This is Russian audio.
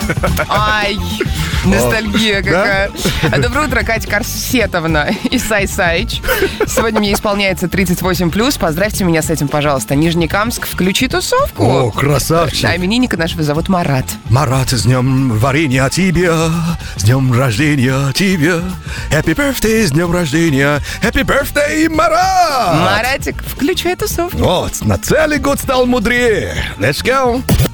Ай, ностальгия какая. Доброе утро, Катя Корсетовна и Сай Саич. Сегодня мне исполняется 38+. Поздравьте меня с этим, пожалуйста. Нижнекамск, включи тусовку. О, красавчик. А именинника нашего зовут Марат. Марат, с днем варенья тебе, с днем рождения тебе. Happy birthday, с днем рождения. Happy birthday, Марат! Маратик, включай тусовку. Вот, на целый год стал мудрее. Let's go.